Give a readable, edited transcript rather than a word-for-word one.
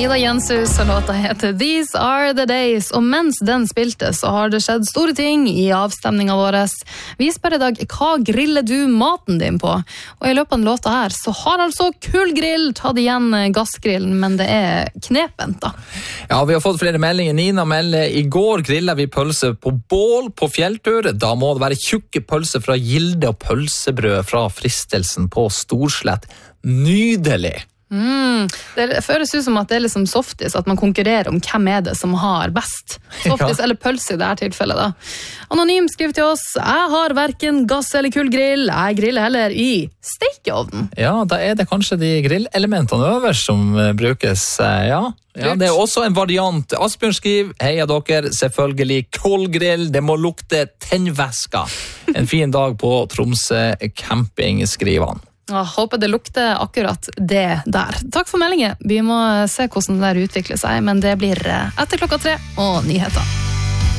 Ida Jenshus og låta heter These Are The Days, og mens den spilte så har det skjedd store ting i avstemningen vår. Vi spør i dag, hva griller du maten din på? Og i løpet av den låta her så har altså kullgrill tatt igjen gassgrillen, men det er knepent da. Ja, vi har fått flere meldinger. Nina melder, i går grillet vi pølse på bål på fjelltur. Da må det være tjukke pølse fra Gilde og pølsebrød fra Fristelsen på Storslett. Nydelig! Det føles ut som at det er liksom softis, at man konkurrerer om hvem er det som har best softis eller pølse i dette tilfellet da. Anonym skriver til oss, jeg har hverken gass eller kullgrill, jeg griller heller i stekeovnen. Ja, da er det kanskje de grillelementene øverst som brukes, ja, det er også en variant. Asbjørn skriver, heia dere, selvfølgelig kullgrill, det må lukte tennvæska. En fin dag på Tromsø camping, skriver han. Jeg håper det lukter akkurat det der. Takk for meldingen. Vi må se hvordan det der utvikler seg, men det blir etter 3:00 og nyheter.